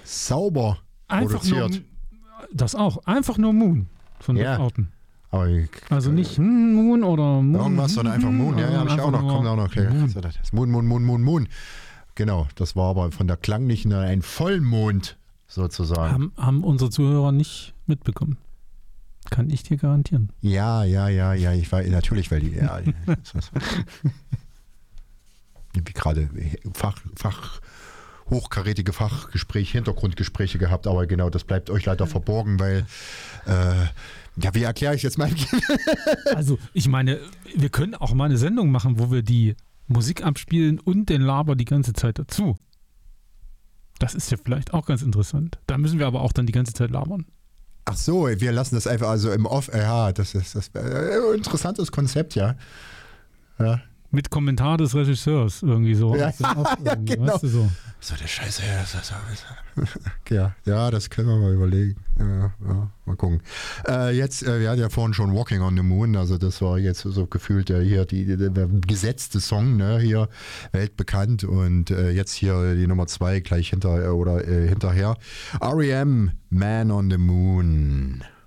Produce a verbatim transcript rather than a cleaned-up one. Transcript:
sauber Einfach produziert. nur, das auch, einfach nur Moon von Ja. Doc Outen. Aber ich, Also nicht hm, Moon oder Moon. irgendwas, sondern einfach Moon. Ja, ja, habe ich auch noch. Kommt auch noch. Okay. Moon. So, das ist Moon, Moon, Moon, Moon, Moon. Genau, das war aber von der klanglichen ein Vollmond sozusagen. Haben, haben unsere Zuhörer nicht mitbekommen. Kann ich dir garantieren. Ja, ja, ja, ja, ich war natürlich, weil die, ja, wie gerade Fach, Fach, hochkarätige Fachgespräche, Hintergrundgespräche gehabt, aber genau, das bleibt euch leider verborgen, weil, äh, ja, wie erkläre ich jetzt mein Also, ich meine, wir können auch mal eine Sendung machen, wo wir die Musik abspielen und den Laber die ganze Zeit dazu. Das ist ja vielleicht auch ganz interessant. Da müssen wir aber auch dann die ganze Zeit labern. Ach so, wir lassen das einfach also im Off. Ja, das ist das äh, interessantes Konzept, ja. Ja. Mit Kommentar des Regisseurs irgendwie so. Ja, Aus dem Off ja, irgendwie, genau. weißt du so. So der Scheiße, ja, das, das, das. ja, ja, das können wir mal überlegen. Ja, ja, mal gucken. Äh, jetzt, äh, wir hatten ja vorhin schon Walking on the Moon, also das war jetzt so gefühlt der hier die, die, der gesetzte Song, ne, hier weltbekannt und äh, jetzt hier die Nummer zwei gleich hinter oder äh, hinterher. R E M, Man on the Moon.